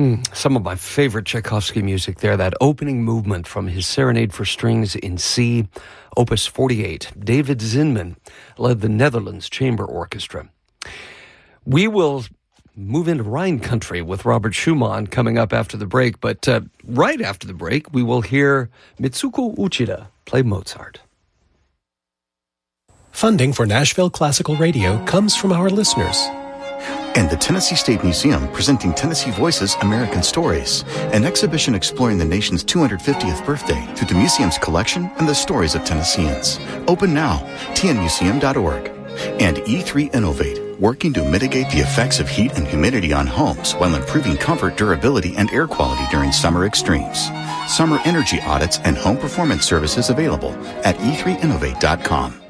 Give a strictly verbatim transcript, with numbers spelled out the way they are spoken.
Mm, some of my favorite Tchaikovsky music there, that opening movement from his Serenade for Strings in C, Opus forty-eight. David Zinman led the Netherlands Chamber Orchestra. We will move into Rhine country with Robert Schumann coming up after the break, but uh, right after the break, we will hear Mitsuko Uchida play Mozart. Funding for Nashville Classical Radio comes from our listeners. And the Tennessee State Museum presenting Tennessee Voices American Stories, an exhibition exploring the nation's two hundred fiftieth birthday through the museum's collection and the stories of Tennesseans. Open now, t n museum dot org. And E three Innovate, working to mitigate the effects of heat and humidity on homes while improving comfort, durability, and air quality during summer extremes. Summer energy audits and home performance services available at e three innovate dot com.